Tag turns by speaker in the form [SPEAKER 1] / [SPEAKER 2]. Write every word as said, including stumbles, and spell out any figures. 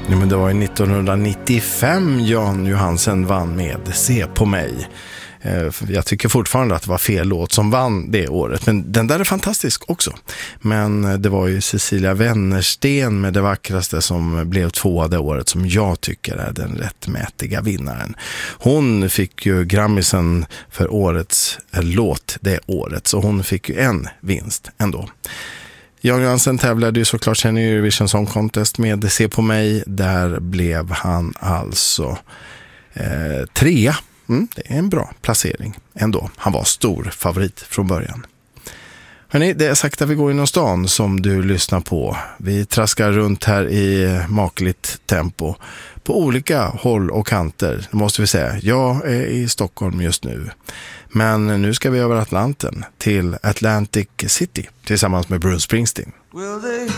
[SPEAKER 1] Ja, men det var ju nittonhundranittiofem Jan Johansen vann med Se på mig. Jag tycker fortfarande att det var fel låt som vann det året, men den där är fantastisk också. Men det var ju Cecilia Wennersten med Det vackraste som blev tvåa det året, som jag tycker är den rättmätiga vinnaren. Hon fick ju Grammisen för årets låt det året, så hon fick ju en vinst ändå. Jan Johansen tävlade ju såklart sen i Eurovision Song Contest med Se på mig. Där blev han alltså eh, trea. Mm, det är en bra placering ändå. Han var stor favorit från början. Hörrni, det är sagt att vi går inom stan som du lyssnar på. Vi traskar runt här i makligt tempo på olika håll och kanter, måste vi säga. Jag är i Stockholm just nu. Men nu ska vi över Atlanten till Atlantic City tillsammans med Bruce Springsteen.